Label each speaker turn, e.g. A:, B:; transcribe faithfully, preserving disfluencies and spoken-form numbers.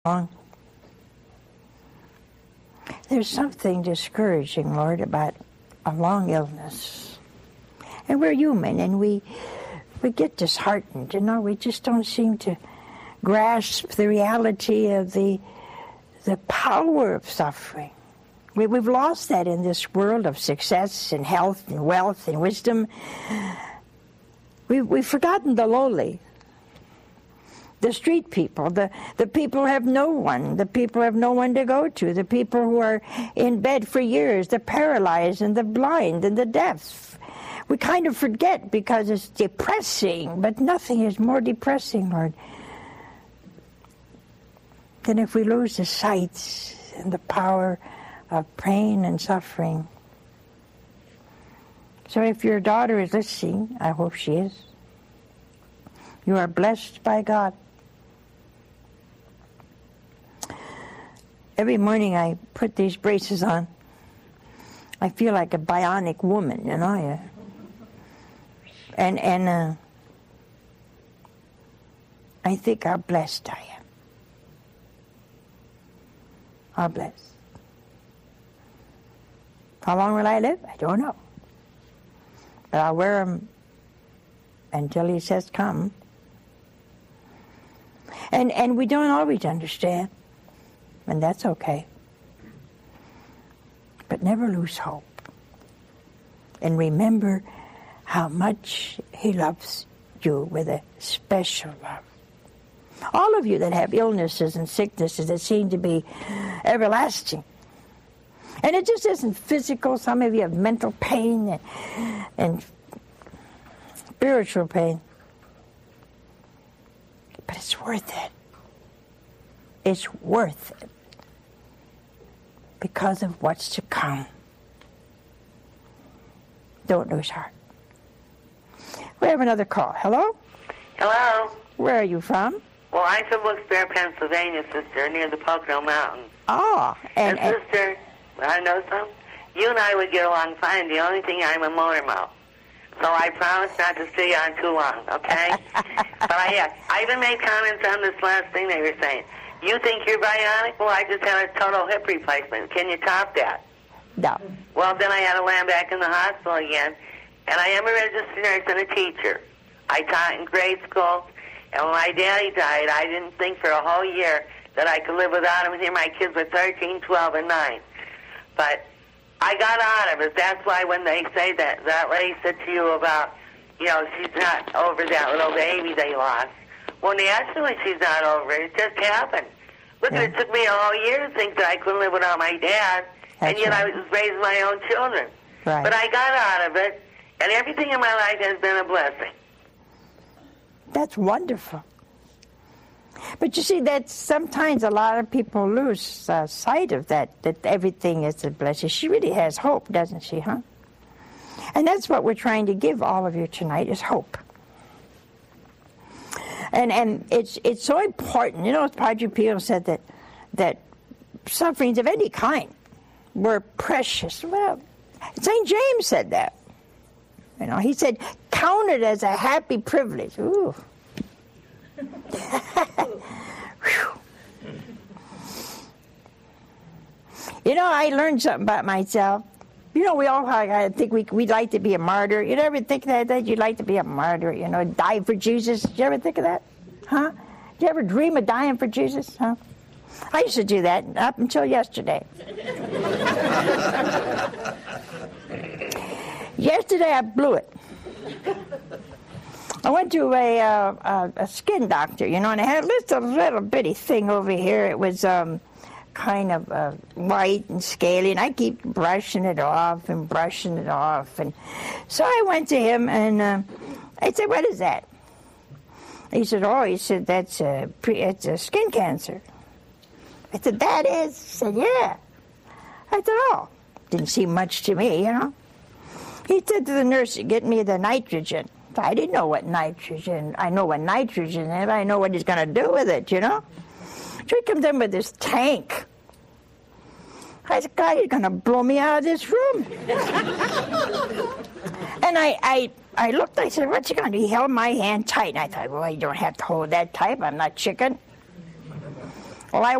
A: long. There's something discouraging, Lord, about a long illness. And we're human, and we we get disheartened, you know. We just don't seem to grasp the reality of the the power of suffering. We, we've lost that in this world of success and health and wealth and wisdom. We, we've forgotten the lowly. The street people, the, the people who have no one, the people who have no one to go to, the people who are in bed for years, the paralyzed and the blind and the deaf. We kind of forget because it's depressing, but nothing is more depressing, Lord, than if we lose the sight and the power of pain and suffering. So if your daughter is listening, I hope she is, you are blessed by God. Every morning I put these braces on. I feel like a bionic woman, you know. Yeah. And and uh, I think how blessed I am. How blessed. How long will I live? I don't know. But I'll wear them until he says come. And and we don't always understand. And that's okay. But never lose hope. And remember how much he loves you with a special love. All of you that have illnesses and sicknesses that seem to be everlasting. And it just isn't physical. Some of you have mental pain and, and spiritual pain. But it's worth it. It's worth it because of what's to come. Don't lose heart. We have another call. Hello?
B: Hello?
A: Where are you from?
B: Well, I'm from Wilkes-Barre, Pennsylvania, sister, near the Pocono Mountains.
A: Oh. And,
B: and sister, I know something? You and I would get along fine. The only thing, I'm a motor mouth. So I promise not to stay on too long, okay? But I have. I even made comments on this last thing they were saying. You think you're bionic? Well, I just had a total hip replacement. Can you top that?
A: No.
B: Well, then I had to land back in the hospital again. And I am a registered nurse and a teacher. I taught in grade school. And when my daddy died, I didn't think for a whole year that I could live without him. And here my kids were thirteen, twelve, and nine. But I got out of it. That's why when they say that, that lady said to you about, you know, she's not over that little baby they lost. Well, naturally she's not over it. It just happened. Look, yeah. It took me a whole year to think that I couldn't live without my dad, That's and yet right. I was raising my own children.
A: Right.
B: But I got out of it, and everything in my life has been a blessing.
A: That's wonderful. But you see, that sometimes a lot of people lose uh, sight of that, that everything is a blessing. She really has hope, doesn't she, huh? And that's what we're trying to give all of you tonight, is hope. And and it's it's so important. You know, Padre Pio said that that sufferings of any kind were precious. Well, Saint James said that. You know, he said, count it as a happy privilege. Ooh. You know, I learned something about myself. You know, we all, I think we, we'd like to be a martyr. You ever think that, that you'd like to be a martyr, you know, die for Jesus? Did you ever think of that? Huh? Did you ever dream of dying for Jesus? Huh? I used to do that up until yesterday. Yesterday I blew it. I went to a, uh, a, a skin doctor, you know, and I had just a little bitty thing over here. It was um, kind of uh, white and scaly, and I keep brushing it off and brushing it off. And so I went to him, and uh, I said, what is that? He said, oh, he said, that's a, pre- it's a skin cancer. I said, that is? He said, yeah. I said, oh, didn't seem much to me, you know. He said to the nurse, get me the nitrogen. I didn't know what nitrogen, I know what nitrogen is, I know what he's going to do with it, you know. So he comes in with this tank. I said, God, he's going to blow me out of this room. And I, I, I looked, I said, what's he going to do? He held my hand tight. And I thought, well, you don't have to hold that tight. I'm not chicken. Well, I